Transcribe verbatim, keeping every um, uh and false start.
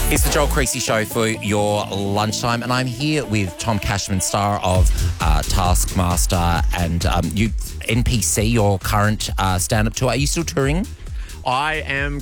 It's the Joel Creasy Show for your lunchtime, and I'm here with Tom Cashman, star of uh, Taskmaster and um, you N P C, your current uh, stand-up tour. Are you still touring? I am